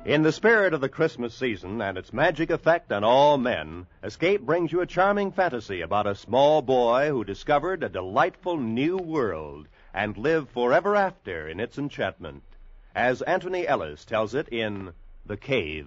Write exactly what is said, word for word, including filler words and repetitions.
In the spirit of the Christmas season and its magic effect on all men, Escape brings you a charming fantasy about a small boy who discovered a delightful new world and lived forever after in its enchantment, as Anthony Ellis tells it in The Cave.